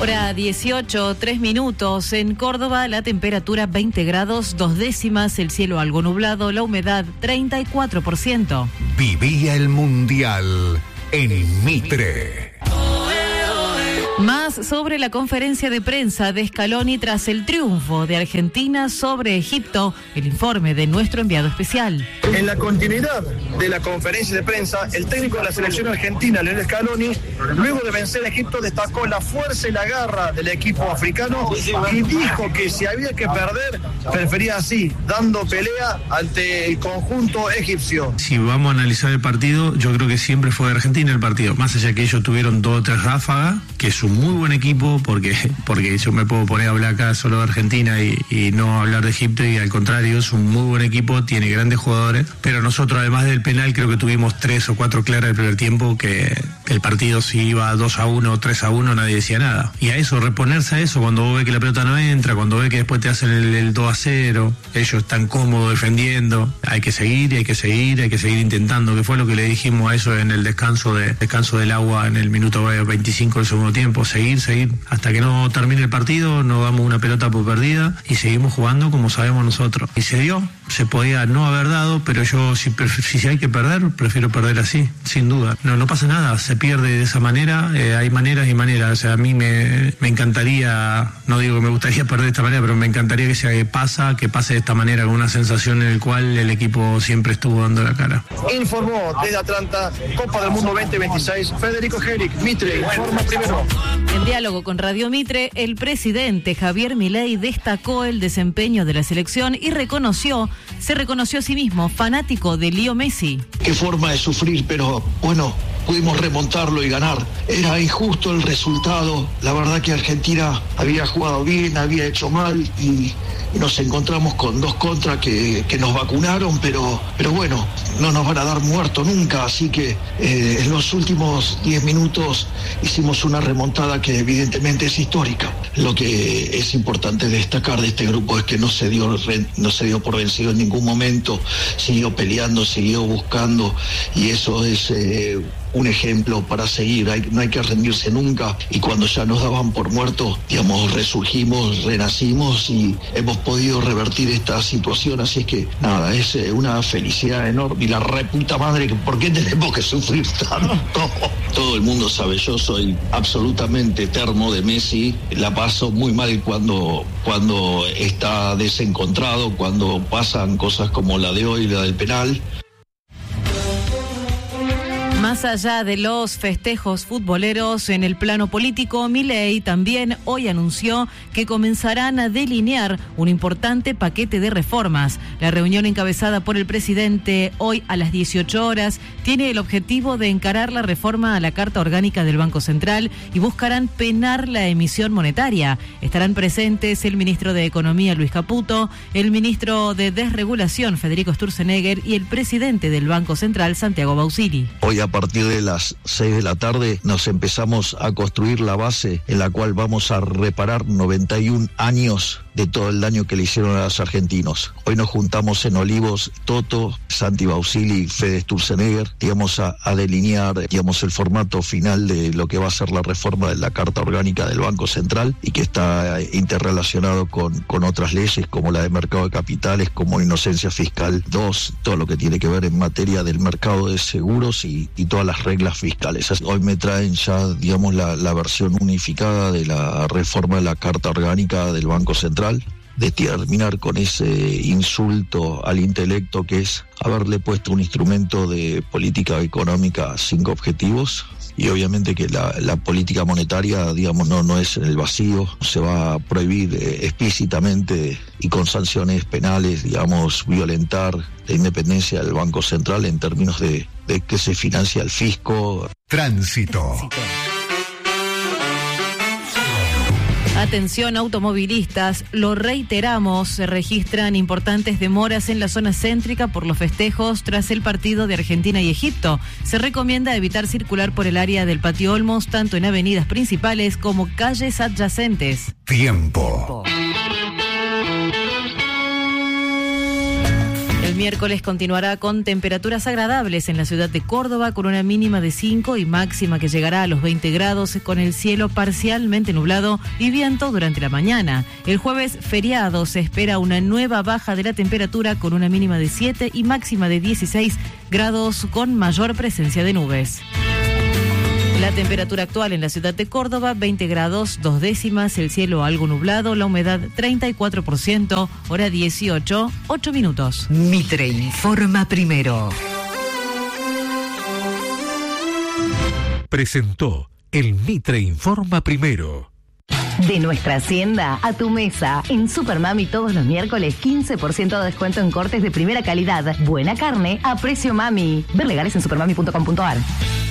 Hora 18, 3 minutos. En Córdoba la temperatura 20 grados, 2 décimas, el cielo algo nublado, la humedad 34%. Vivía el Mundial en Mitre. Más sobre la conferencia de prensa de Scaloni tras el triunfo de Argentina sobre Egipto, el informe de nuestro enviado especial. En la continuidad de la conferencia de prensa, el técnico de la selección argentina, Lionel Scaloni, luego de vencer a Egipto, destacó la fuerza y la garra del equipo africano y dijo que si había que perder, prefería así, dando pelea ante el conjunto egipcio. Si vamos a analizar el partido, yo creo que siempre fue de Argentina el partido, más allá que ellos tuvieron 2 o 3 ráfagas, que es un muy buen equipo, porque yo me puedo poner a hablar acá solo de Argentina y no hablar de Egipto, y al contrario, es un muy buen equipo, tiene grandes jugadores, pero nosotros además del penal creo que tuvimos 3 o 4 claras el primer tiempo, que el partido si iba 2-1 o 3-1 nadie decía nada, y a eso, reponerse a eso, cuando vos ves que la pelota no entra, cuando ves que después te hacen el 2-0, ellos están cómodos defendiendo, hay que seguir intentando, que fue lo que le dijimos a eso en el descanso del agua en el minuto 25 del segundo tiempo, seguir, hasta que no termine el partido, no damos una pelota por perdida y seguimos jugando como sabemos nosotros. Y se dio, se podía no haber dado, pero yo si hay que perder, prefiero perder así, sin duda. No pasa nada, se pierde de esa manera, hay maneras y maneras, o sea, a mí me encantaría, no digo que me gustaría perder de esta manera, pero me encantaría que pase de esta manera, con una sensación en la cual el equipo siempre estuvo dando la cara. Informó desde Atlanta, Copa del Mundo 2026, Federico Herrick, Mitre, informa primero. En diálogo con Radio Mitre, el presidente Javier Milei destacó el desempeño de la selección y se reconoció a sí mismo fanático de Leo Messi. Qué forma de sufrir, pero bueno, pudimos remontarlo y ganar. Era injusto el resultado. La verdad que Argentina había jugado bien, había hecho mal y nos encontramos con 2 contras que nos vacunaron, pero bueno, no nos van a dar muerto nunca, así que en los últimos 10 minutos hicimos una remontada que evidentemente es histórica. Lo que es importante destacar de este grupo es que no se dio por vencido en ningún momento, siguió peleando, siguió buscando, y eso es un ejemplo para seguir. No hay que rendirse nunca, y cuando ya nos daban por muertos, resurgimos, renacimos y hemos podido revertir esta situación, así es que nada, es una felicidad enorme. Y la reputa madre, ¿por qué tenemos que sufrir tanto? Todo el mundo sabe, yo soy absolutamente termo de Messi, la paso muy mal cuando está desencontrado, cuando pasan cosas como la de hoy, la del penal. Más allá de los festejos futboleros en el plano político, Milei también hoy anunció que comenzarán a delinear un importante paquete de reformas. La reunión encabezada por el presidente hoy a las 18 horas tiene el objetivo de encarar la reforma a la Carta Orgánica del Banco Central y buscarán penar la emisión monetaria. Estarán presentes el ministro de Economía, Luis Caputo, el ministro de Desregulación, Federico Sturzenegger, y el presidente del Banco Central, Santiago Bausili. Hoy a partir de las 6 de la tarde nos empezamos a construir la base en la cual vamos a reparar 91 años de todo el daño que le hicieron a los argentinos. Hoy nos juntamos en Olivos, Toto, Santi Bausili, Fede Sturzenegger, a delinear, el formato final de lo que va a ser la reforma de la Carta Orgánica del Banco Central y que está interrelacionado con otras leyes como la de mercado de capitales, como inocencia fiscal 2, todo lo que tiene que ver en materia del mercado de seguros y todas las reglas fiscales. Hoy me traen ya, la versión unificada de la reforma de la Carta Orgánica del Banco Central, de terminar con ese insulto al intelecto que es haberle puesto un instrumento de política económica sin objetivos. Y obviamente que la política monetaria, no es en el vacío, se va a prohibir explícitamente y con sanciones penales, violentar la independencia del Banco Central en términos de que se financia el fisco. Tránsito. Atención automovilistas, lo reiteramos, se registran importantes demoras en la zona céntrica por los festejos tras el partido de Argentina y Egipto. Se recomienda evitar circular por el área del Patio Olmos, tanto en avenidas principales como calles adyacentes. Tiempo. El miércoles continuará con temperaturas agradables en la ciudad de Córdoba, con una mínima de 5 y máxima que llegará a los 20 grados, con el cielo parcialmente nublado y viento durante la mañana. El jueves feriado se espera una nueva baja de la temperatura, con una mínima de 7 y máxima de 16 grados, con mayor presencia de nubes. La temperatura actual en la ciudad de Córdoba, 20 grados 2 décimas, el cielo algo nublado, la humedad 34%, hora 18, 8 minutos. Mitre informa primero. Presentó el Mitre informa primero. De nuestra hacienda a tu mesa. En Supermami todos los miércoles 15% de descuento en cortes de primera calidad. Buena carne a precio mami. Ver legales en supermami.com.ar.